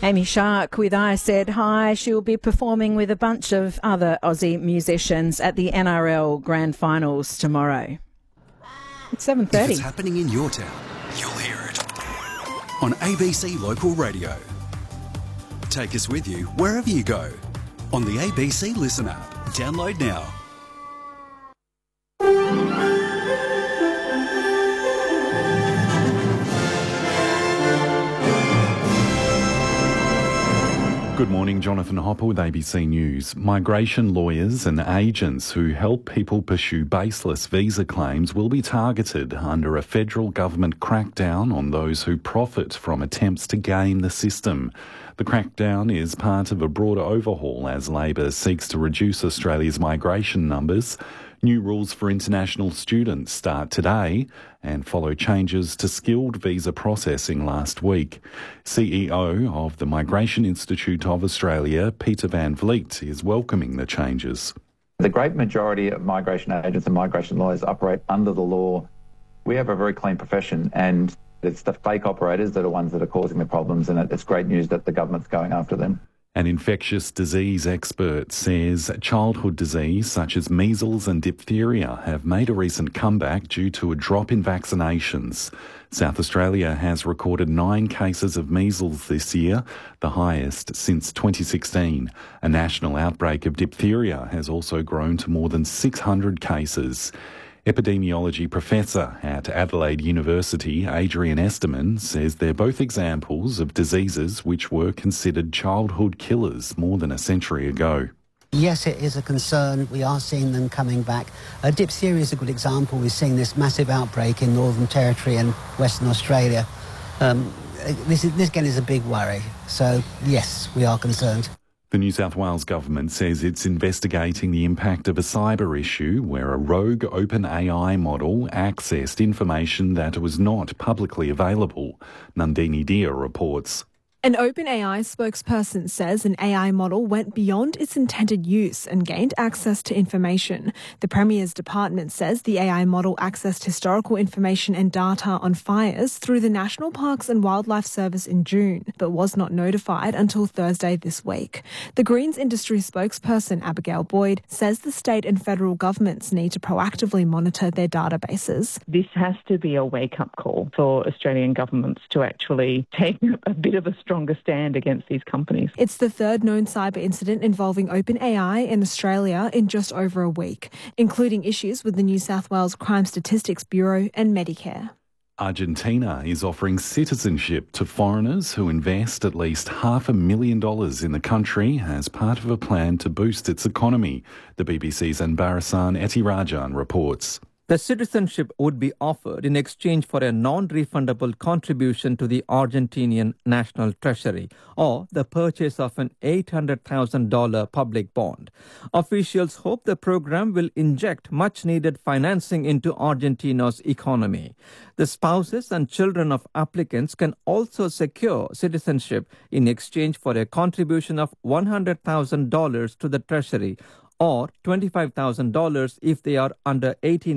Amy Shark with I Said Hi. She'll be performing with a bunch of other Aussie musicians at the NRL Grand Finals tomorrow. It's 7:30. If it's happening in your town, you'll hear it on ABC Local Radio. Take us with you wherever you go on the ABC Listen app. Download now. Good morning, Jonathan Hopper with ABC News. Migration lawyers and agents who help people pursue baseless visa claims will be targeted under a federal government crackdown on those who profit from attempts to game the system. The crackdown is part of a broader overhaul as Labor seeks to reduce Australia's migration numbers. New rules for international students start today and follow changes to skilled visa processing last week. CEO of the Migration Institute of Australia, Peter Van Vliet, is welcoming the changes. The great majority of migration agents and migration lawyers operate under the law. We have a very clean profession, and it's the fake operators that are ones that are causing the problems, and it's great news that the government's going after them. An infectious disease expert says childhood disease such as measles and diphtheria have made a recent comeback due to a drop in vaccinations. South Australia has recorded 9 cases of measles this year, the highest since 2016. A national outbreak of diphtheria has also grown to more than 600 cases. Epidemiology professor at Adelaide University, Adrian Esterman, says they're both examples of diseases which were considered childhood killers more than a century ago. Yes, it is a concern. We are seeing them coming back. Diphtheria is a good example. We're seeing this massive outbreak in Northern Territory and Western Australia. This again is a big worry. So, yes, we are concerned. The New South Wales government says it's investigating the impact of a cyber issue where a rogue OpenAI model accessed information that was not publicly available. Nandini Dia reports. An OpenAI spokesperson says an AI model went beyond its intended use and gained access to information. The Premier's department says the AI model accessed historical information and data on fires through the National Parks and Wildlife Service in June, but was not notified until Thursday this week. The Greens industry spokesperson Abigail Boyd says the state and federal governments need to proactively monitor their databases. This has to be a wake-up call for Australian governments to actually take a bit of a stronger stand against these companies. It's the third known cyber incident involving OpenAI in Australia in just over a week, including issues with the New South Wales Crime Statistics Bureau and Medicare. Argentina is offering citizenship to foreigners who invest at least $500,000 in the country as part of a plan to boost its economy. The BBC's Anbarasan Etirajan reports. The citizenship would be offered in exchange for a non-refundable contribution to the Argentinian National Treasury or the purchase of an $800,000 public bond. Officials hope the program will inject much-needed financing into Argentina's economy. The spouses and children of applicants can also secure citizenship in exchange for a contribution of $100,000 to the Treasury or $25,000 if they are under 18